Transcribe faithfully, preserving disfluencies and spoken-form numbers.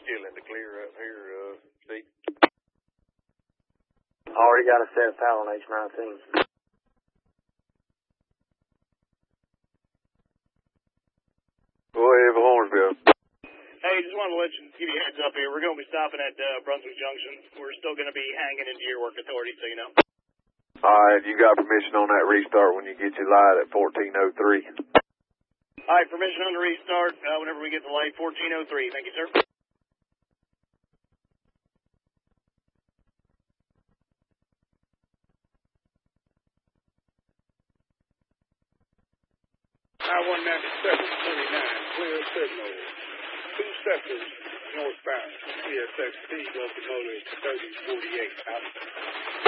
still in the clear up here, uh, Steve. Already got a set foul on H nineteen. Go ahead for Hornsville. Hey, just wanted to let you give you a heads up here. We're going to be stopping at uh, Brunswick Junction. We're still going to be hanging into your work authority, so you know. All right, you got permission on that restart when you get your light at fourteen oh three. All right, permission on the restart uh, whenever we get the light, fourteen oh three. Thank you, sir. I one ninety-seven twenty-nine, clear signal. Two sectors northbound, C S X T locomotive thirty forty-eight out.